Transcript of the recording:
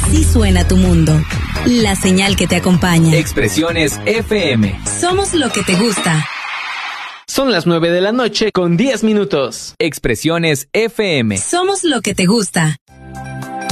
Así suena tu mundo. La señal que te acompaña. Expresiones FM. Somos lo que te gusta. Son las 9 de la noche con 10 minutos. Expresiones FM. Somos lo que te gusta.